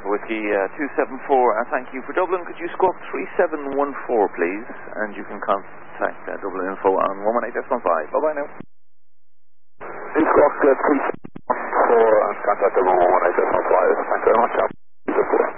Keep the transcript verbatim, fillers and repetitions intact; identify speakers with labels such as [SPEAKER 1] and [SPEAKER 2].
[SPEAKER 1] Whiskey uh, two seven four, and thank you. For Dublin, could you squawk three seven one four, please? And you can contact uh, Dublin Info on one one eight S one five. Bye-bye now.
[SPEAKER 2] In squawk uh, three seven one four, and contact Dublin one one eight S one five. Thank you very much.